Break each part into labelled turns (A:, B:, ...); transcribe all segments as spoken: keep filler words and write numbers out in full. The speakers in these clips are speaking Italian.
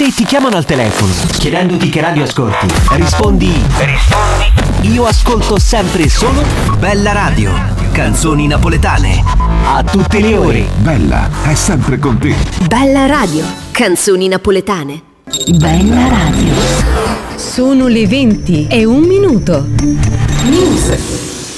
A: Se ti chiamano al telefono chiedendoti che radio ascolti, rispondi Rispondi Io ascolto sempre solo Bella Radio, canzoni napoletane, a tutte le ore.
B: Bella è sempre con te.
C: Bella Radio, canzoni napoletane.
D: Bella Radio. Sono le venti e un minuto. News.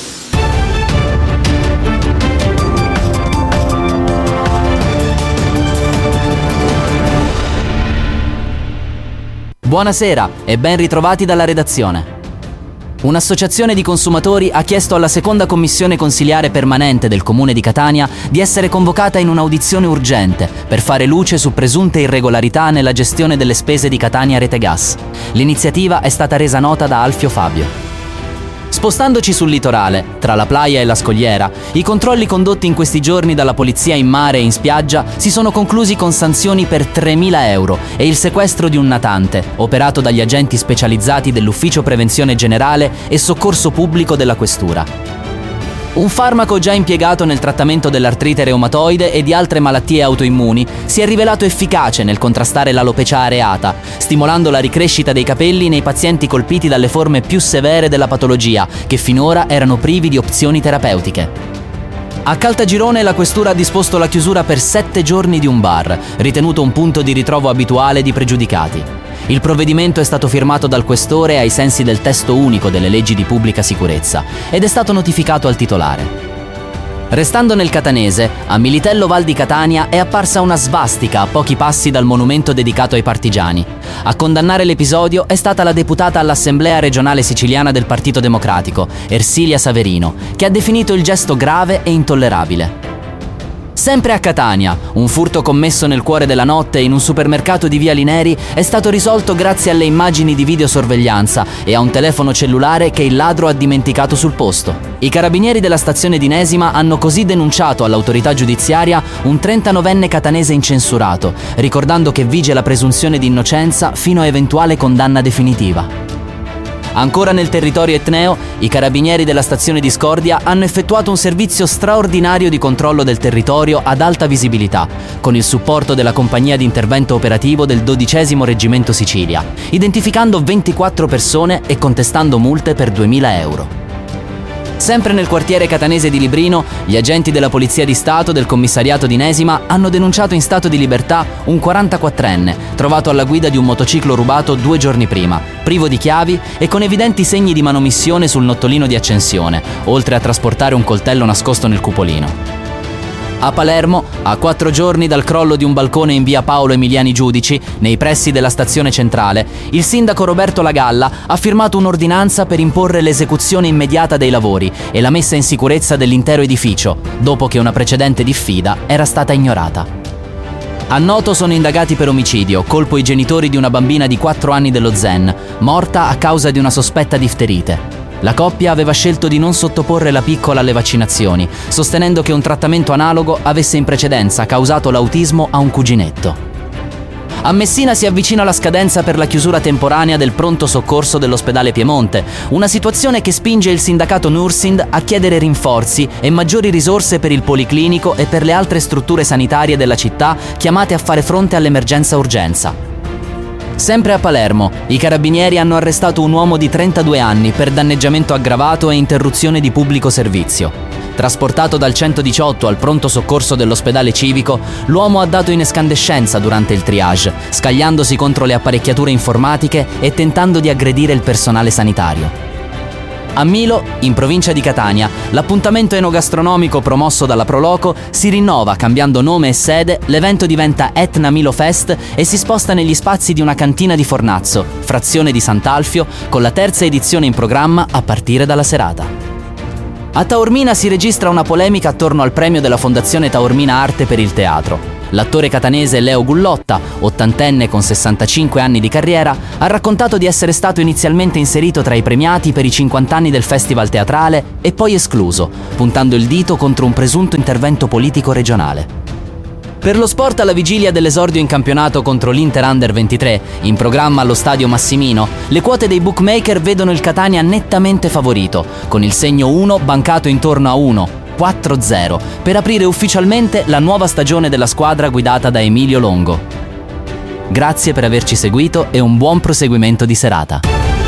E: Buonasera e ben ritrovati dalla redazione. Un'associazione di consumatori ha chiesto alla seconda commissione consiliare permanente del Comune di Catania di essere convocata in un'audizione urgente per fare luce su presunte irregolarità nella gestione delle spese di Catania Rete Gas. L'iniziativa è stata resa nota da Alfio Fabio. Spostandoci sul litorale, tra la Playa e la Scogliera, i controlli condotti in questi giorni dalla polizia in mare e in spiaggia si sono conclusi con sanzioni per tremila euro e il sequestro di un natante, operato dagli agenti specializzati dell'Ufficio Prevenzione Generale e Soccorso Pubblico della Questura. Un farmaco già impiegato nel trattamento dell'artrite reumatoide e di altre malattie autoimmuni si è rivelato efficace nel contrastare l'alopecia areata, stimolando la ricrescita dei capelli nei pazienti colpiti dalle forme più severe della patologia, che finora erano privi di opzioni terapeutiche. A Caltagirone la questura ha disposto la chiusura per sette giorni di un bar, ritenuto un punto di ritrovo abituale di pregiudicati. Il provvedimento è stato firmato dal questore ai sensi del testo unico delle leggi di pubblica sicurezza ed è stato notificato al titolare. Restando nel catanese, a Militello Val di Catania è apparsa una svastica a pochi passi dal monumento dedicato ai partigiani. A condannare l'episodio è stata la deputata all'Assemblea regionale siciliana del Partito Democratico, Ersilia Saverino, che ha definito il gesto grave e intollerabile. Sempre a Catania, un furto commesso nel cuore della notte in un supermercato di Via Lineri è stato risolto grazie alle immagini di videosorveglianza e a un telefono cellulare che il ladro ha dimenticato sul posto. I carabinieri della stazione di Nesima hanno così denunciato all'autorità giudiziaria un trentanovenne catanese incensurato, ricordando che vige la presunzione di innocenza fino a eventuale condanna definitiva. Ancora nel territorio etneo, i carabinieri della stazione di Scordia hanno effettuato un servizio straordinario di controllo del territorio ad alta visibilità, con il supporto della compagnia di intervento operativo del dodicesimo Reggimento Sicilia, identificando ventiquattro persone e contestando multe per duemila euro. Sempre nel quartiere catanese di Librino, gli agenti della Polizia di Stato del commissariato di Nesima hanno denunciato in stato di libertà un quarantaquattrenne trovato alla guida di un motociclo rubato due giorni prima, privo di chiavi e con evidenti segni di manomissione sul nottolino di accensione, oltre a trasportare un coltello nascosto nel cupolino. A Palermo, a quattro giorni dal crollo di un balcone in via Paolo Emiliani Giudici, nei pressi della stazione centrale, il sindaco Roberto Lagalla ha firmato un'ordinanza per imporre l'esecuzione immediata dei lavori e la messa in sicurezza dell'intero edificio, dopo che una precedente diffida era stata ignorata. A Noto sono indagati per omicidio, colpo i genitori di una bambina di quattro anni dello Zen, morta a causa di una sospetta difterite. La coppia aveva scelto di non sottoporre la piccola alle vaccinazioni, sostenendo che un trattamento analogo avesse in precedenza causato l'autismo a un cuginetto. A Messina si avvicina la scadenza per la chiusura temporanea del pronto soccorso dell'ospedale Piemonte, una situazione che spinge il sindacato Nursind a chiedere rinforzi e maggiori risorse per il policlinico e per le altre strutture sanitarie della città chiamate a fare fronte all'emergenza urgenza. Sempre a Palermo, i carabinieri hanno arrestato un uomo di trentadue anni per danneggiamento aggravato e interruzione di pubblico servizio. Trasportato dal centodiciotto al pronto soccorso dell'ospedale civico, l'uomo ha dato in escandescenza durante il triage, scagliandosi contro le apparecchiature informatiche e tentando di aggredire il personale sanitario. A Milo, in provincia di Catania, l'appuntamento enogastronomico promosso dalla Proloco si rinnova cambiando nome e sede, l'evento diventa Etna Milo Fest e si sposta negli spazi di una cantina di Fornazzo, frazione di Sant'Alfio, con la terza edizione in programma a partire dalla serata. A Taormina si registra una polemica attorno al premio della Fondazione Taormina Arte per il Teatro. L'attore catanese Leo Gullotta, ottantenne con sessantacinque anni di carriera, ha raccontato di essere stato inizialmente inserito tra i premiati per i cinquanta anni del Festival Teatrale e poi escluso, puntando il dito contro un presunto intervento politico regionale. Per lo sport, alla vigilia dell'esordio in campionato contro l'Inter Under ventitré, in programma allo stadio Massimino, le quote dei bookmaker vedono il Catania nettamente favorito, con il segno uno bancato intorno a uno, quattro zero, per aprire ufficialmente la nuova stagione della squadra guidata da Emilio Longo. Grazie per averci seguito e un buon proseguimento di serata.